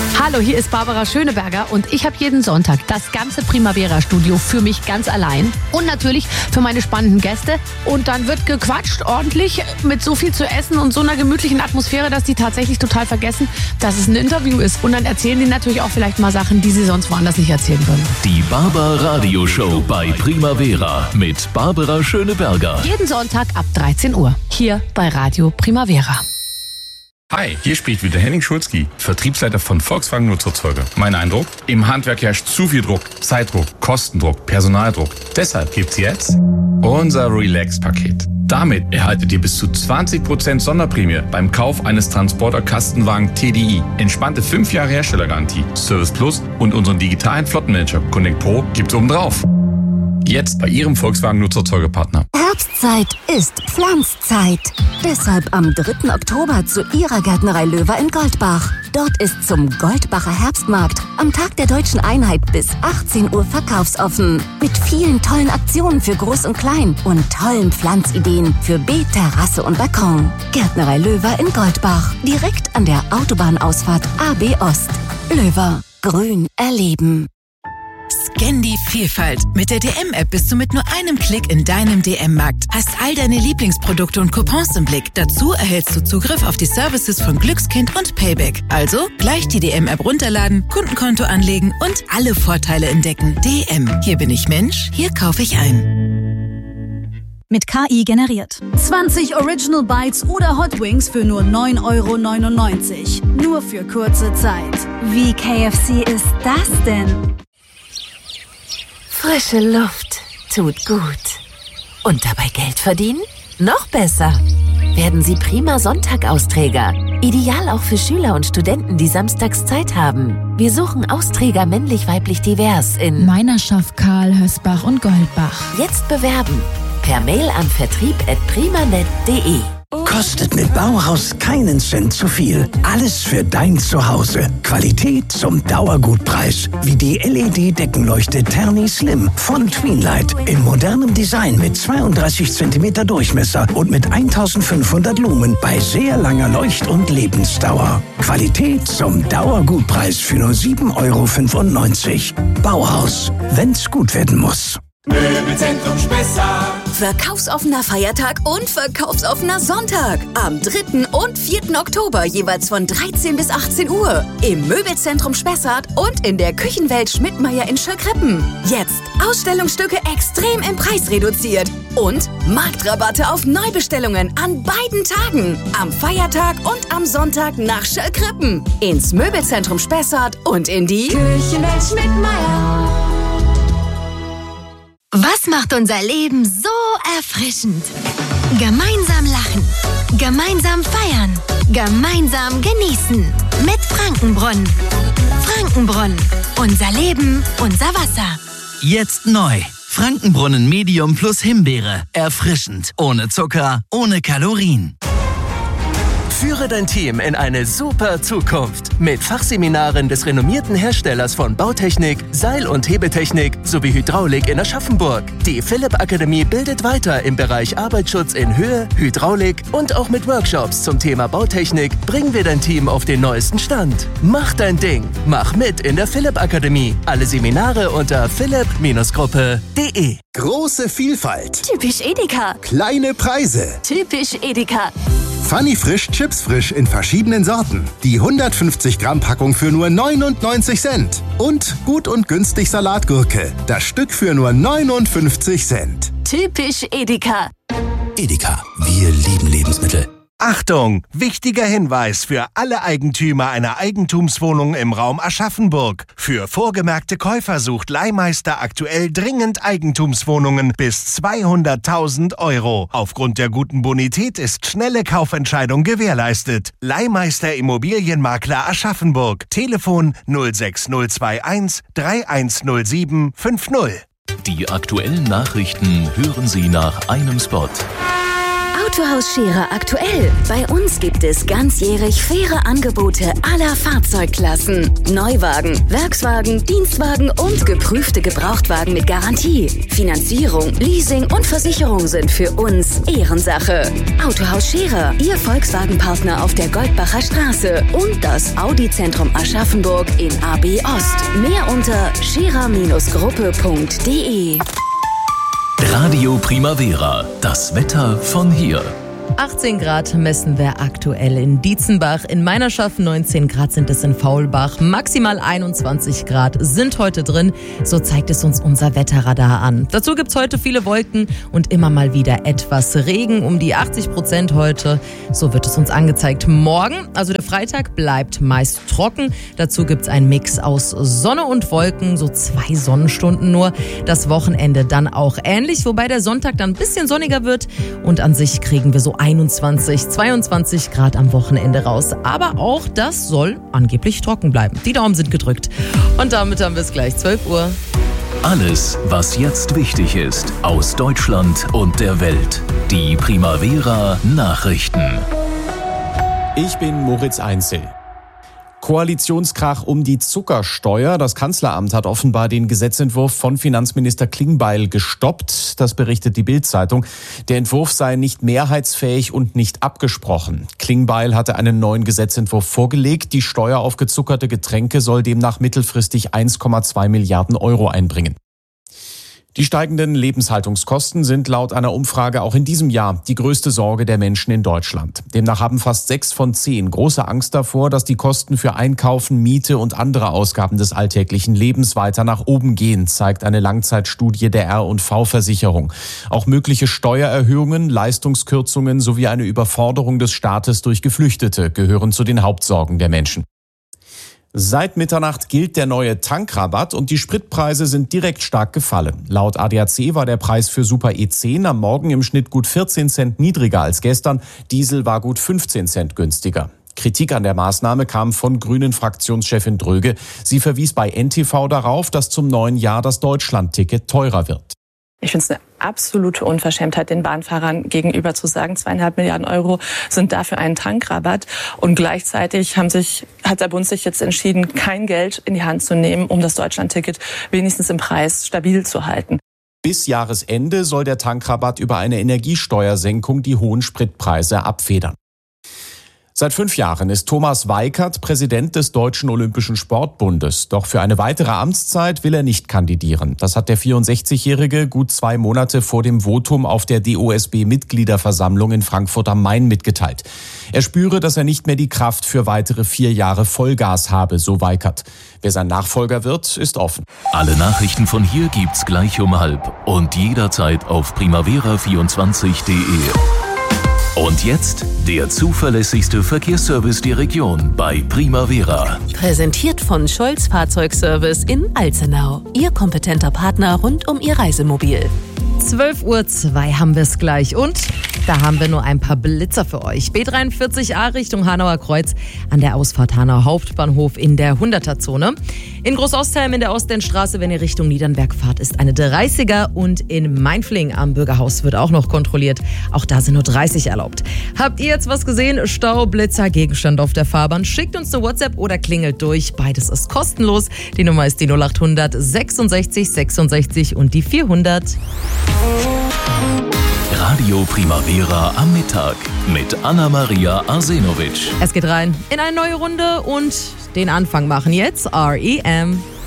Hallo, hier ist Barbara Schöneberger und ich habe jeden Sonntag das ganze Primavera-Studio für mich ganz allein und natürlich für meine spannenden Gäste. Und dann wird gequatscht ordentlich mit so viel zu essen und so einer gemütlichen Atmosphäre, dass die tatsächlich total vergessen, dass es ein Interview ist. Und dann erzählen die natürlich auch vielleicht mal Sachen, die sie sonst woanders nicht erzählen würden. Die Barbar-Radio-Show bei Primavera mit Barbara Schöneberger. Jeden Sonntag ab 13 Uhr hier bei Radio Primavera. Hi, hier spricht wieder Henning Schulzki, Vertriebsleiter von Volkswagen Nutzfahrzeuge. Mein Eindruck? Im Handwerk herrscht zu viel Druck, Zeitdruck, Kostendruck, Personaldruck. Deshalb gibt's jetzt unser Relax-Paket. Damit erhaltet ihr bis zu 20% Sonderprämie beim Kauf eines Transporter-Kastenwagen TDI. Entspannte 5 Jahre Herstellergarantie, Service Plus und unseren digitalen Flottenmanager Connect Pro gibt's obendrauf. Jetzt bei Ihrem Volkswagen Nutzfahrzeugepartner. Herbstzeit ist Pflanzzeit. Deshalb am 3. Oktober zu Ihrer Gärtnerei Löwer in Goldbach. Dort ist zum Goldbacher Herbstmarkt am Tag der Deutschen Einheit bis 18 Uhr verkaufsoffen. Mit vielen tollen Aktionen für Groß und Klein und tollen Pflanzideen für Beet, Terrasse und Balkon. Gärtnerei Löwer in Goldbach. Direkt an der Autobahnausfahrt AB Ost. Löwer. Grün erleben. Scan die Vielfalt. Mit der DM-App bist du mit nur einem Klick in deinem DM-Markt. Hast all deine Lieblingsprodukte und Coupons im Blick. Dazu erhältst du Zugriff auf die Services von Glückskind und Payback. Also gleich die DM-App runterladen, Kundenkonto anlegen und alle Vorteile entdecken. DM. Hier bin ich Mensch, hier kaufe ich ein. Mit KI generiert. 20 Original Bites oder Hot Wings für nur 9,99 €. Nur für kurze Zeit. Wie KFC ist das denn? Frische Luft tut gut. Und dabei Geld verdienen? Noch besser. Werden Sie prima Sonntag-Austräger. Ideal auch für Schüler und Studenten, die samstags Zeit haben. Wir suchen Austräger männlich-weiblich divers in Meinerschaft, Karl, Hösbach und Goldbach. Jetzt bewerben. Per Mail an vertrieb@primanet.de. Kostet mit Bauhaus keinen Cent zu viel. Alles für dein Zuhause. Qualität zum Dauergutpreis. Wie die LED-Deckenleuchte Terni Slim von Tweenlight. In modernem Design mit 32 cm Durchmesser und mit 1500 Lumen bei sehr langer Leucht- und Lebensdauer. Qualität zum Dauergutpreis für nur 7,95 €. Bauhaus. Wenn's gut werden muss. Möbelzentrum Spessart. Verkaufsoffener Feiertag und verkaufsoffener Sonntag. Am 3. und 4. Oktober jeweils von 13 bis 18 Uhr. Im Möbelzentrum Spessart und in der Küchenwelt Schmidtmeyer in Schöllkrippen. Jetzt Ausstellungsstücke extrem im Preis reduziert. Und Marktrabatte auf Neubestellungen an beiden Tagen. Am Feiertag und am Sonntag nach Schöllkrippen. Ins Möbelzentrum Spessart und in die Küchenwelt Schmidtmeyer. Was macht unser Leben so erfrischend? Gemeinsam lachen, gemeinsam feiern, gemeinsam genießen. Mit Frankenbrunnen. Frankenbrunnen. Unser Leben, unser Wasser. Jetzt neu. Frankenbrunnen Medium plus Himbeere. Erfrischend. Ohne Zucker, ohne Kalorien. Führe dein Team in eine super Zukunft mit Fachseminaren des renommierten Herstellers von Bautechnik, Seil- und Hebetechnik sowie Hydraulik in Aschaffenburg. Die Philipp Akademie bildet weiter im Bereich Arbeitsschutz in Höhe, Hydraulik und auch mit Workshops zum Thema Bautechnik bringen wir dein Team auf den neuesten Stand. Mach dein Ding. Mach mit in der Philipp Akademie. Alle Seminare unter philipp-gruppe.de. Große Vielfalt. Typisch Edeka. Kleine Preise. Typisch Edeka. Funny Frisch, Chips frisch in verschiedenen Sorten. Die 150 Gramm Packung für nur 99 Cent. Und gut und günstig Salatgurke. Das Stück für nur 59 Cent. Typisch Edeka. Edeka, wir lieben Lebensmittel. Achtung! Wichtiger Hinweis für alle Eigentümer einer Eigentumswohnung im Raum Aschaffenburg. Für vorgemerkte Käufer sucht Leihmeister aktuell dringend Eigentumswohnungen bis 200.000 €. Aufgrund der guten Bonität ist schnelle Kaufentscheidung gewährleistet. Leihmeister Immobilienmakler Aschaffenburg. Telefon 06021 3107 50. Die aktuellen Nachrichten hören Sie nach einem Spot. Autohaus Scherer aktuell. Bei uns gibt es ganzjährig faire Angebote aller Fahrzeugklassen. Neuwagen, Werkswagen, Dienstwagen und geprüfte Gebrauchtwagen mit Garantie. Finanzierung, Leasing und Versicherung sind für uns Ehrensache. Autohaus Scherer, Ihr Volkswagen-Partner auf der Goldbacher Straße und das Audi-Zentrum Aschaffenburg in AB Ost. Mehr unter scherer-gruppe.de. Radio Primavera, das Wetter von hier. 18 Grad messen wir aktuell in Dietzenbach, in Meinerschaft 19 Grad sind es in Faulbach, maximal 21 Grad sind heute drin, so zeigt es uns unser Wetterradar an. Dazu gibt's heute viele Wolken und immer mal wieder etwas Regen, um die 80% heute, so wird es uns angezeigt. Morgen, also der Freitag, bleibt meist trocken, dazu gibt's einen Mix aus Sonne und Wolken, so 2 Sonnenstunden nur. Das Wochenende dann auch ähnlich, wobei der Sonntag dann ein bisschen sonniger wird und an sich kriegen wir so 21, 22 Grad am Wochenende raus. Aber auch das soll angeblich trocken bleiben. Die Daumen sind gedrückt. Und damit haben wir es gleich 12 Uhr. Alles, was jetzt wichtig ist, aus Deutschland und der Welt. Die Primavera Nachrichten. Ich bin Moritz Einzel. Koalitionskrach um die Zuckersteuer. Das Kanzleramt hat offenbar den Gesetzentwurf von Finanzminister Klingbeil gestoppt. Das berichtet die Bild-Zeitung. Der Entwurf sei nicht mehrheitsfähig und nicht abgesprochen. Klingbeil hatte einen neuen Gesetzentwurf vorgelegt. Die Steuer auf gezuckerte Getränke soll demnach mittelfristig 1,2 Milliarden Euro einbringen. Die steigenden Lebenshaltungskosten sind laut einer Umfrage auch in diesem Jahr die größte Sorge der Menschen in Deutschland. Demnach haben fast 6 von 10 große Angst davor, dass die Kosten für Einkaufen, Miete und andere Ausgaben des alltäglichen Lebens weiter nach oben gehen, zeigt eine Langzeitstudie der R&V-Versicherung. Auch mögliche Steuererhöhungen, Leistungskürzungen sowie eine Überforderung des Staates durch Geflüchtete gehören zu den Hauptsorgen der Menschen. Seit Mitternacht gilt der neue Tankrabatt und die Spritpreise sind direkt stark gefallen. Laut ADAC war der Preis für Super E10 am Morgen im Schnitt gut 14 Cent niedriger als gestern. Diesel war gut 15 Cent günstiger. Kritik an der Maßnahme kam von Grünen-Fraktionschefin Dröge. Sie verwies bei NTV darauf, dass zum neuen Jahr das Deutschland-Ticket teurer wird. Ich finde es eine absolute Unverschämtheit, den Bahnfahrern gegenüber zu sagen, 2,5 Milliarden Euro sind dafür ein Tankrabatt. Und gleichzeitig hat der Bund sich jetzt entschieden, kein Geld in die Hand zu nehmen, um das Deutschlandticket wenigstens im Preis stabil zu halten. Bis Jahresende soll der Tankrabatt über eine Energiesteuersenkung die hohen Spritpreise abfedern. Seit 5 Jahren ist Thomas Weikert Präsident des Deutschen Olympischen Sportbundes. Doch für eine weitere Amtszeit will er nicht kandidieren. Das hat der 64-Jährige gut 2 Monate vor dem Votum auf der DOSB-Mitgliederversammlung in Frankfurt am Main mitgeteilt. Er spüre, dass er nicht mehr die Kraft für weitere 4 Jahre Vollgas habe, so Weikert. Wer sein Nachfolger wird, ist offen. Alle Nachrichten von hier gibt's gleich um 12 und jederzeit auf primavera24.de. Und jetzt der zuverlässigste Verkehrsservice der Region bei Primavera. Präsentiert von Scholz Fahrzeugservice in Alzenau. Ihr kompetenter Partner rund um Ihr Reisemobil. 12:02 Uhr haben wir es gleich und da haben wir nur ein paar Blitzer für euch. B43a Richtung Hanauer Kreuz an der Ausfahrt Hanau Hauptbahnhof in der 100er-Zone. In Großostheim in der Ostendstraße, wenn ihr Richtung Niedernberg fahrt, ist eine 30er und in Mainfling am Bürgerhaus wird auch noch kontrolliert. Auch da sind nur 30 erlaubt. Habt ihr jetzt was gesehen? Stau, Blitzer, Gegenstand auf der Fahrbahn? Schickt uns eine WhatsApp oder klingelt durch. Beides ist kostenlos. Die Nummer ist die 0800 66 66 und die 400. Radio Primavera am Mittag mit Anna-Maria Arsenovic. Es geht rein in eine neue Runde und den Anfang machen jetzt R.E.M.